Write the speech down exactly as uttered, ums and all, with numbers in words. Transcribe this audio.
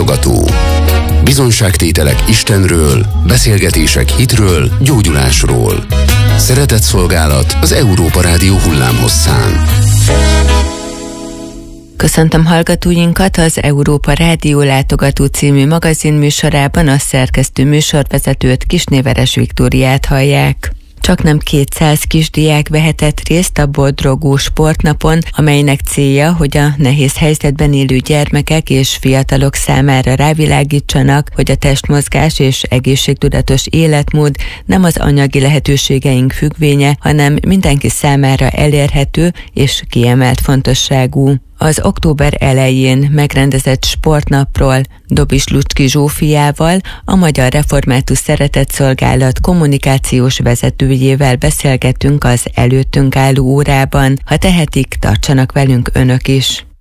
látogató. Bizonyságtételek Istenről, beszélgetések hitről, gyógyulásról. Szeretetszolgálat az Európa Rádió hullámhosszán. Köszöntöm hallgatóinkat az Európa Rádió Látogató című magazin műsorában. A szerkesztő műsorvezetőt, Kisnéveres Viktóriát hallják. Csaknem kétszáz kisdiák vehetett részt a Bodrogó sportnapon, amelynek célja, hogy a nehéz helyzetben élő gyermekek és fiatalok számára rávilágítsanak, hogy a testmozgás és egészségtudatos életmód nem az anyagi lehetőségeink függvénye, hanem mindenki számára elérhető és kiemelt fontosságú. Az október elején megrendezett sportnapról Dobis Lucski Zsófiával, a Magyar Református Szeretetszolgálat kommunikációs vezetőjével beszélgetünk az előttünk álló órában. Ha tehetik, tartsanak velünk önök is.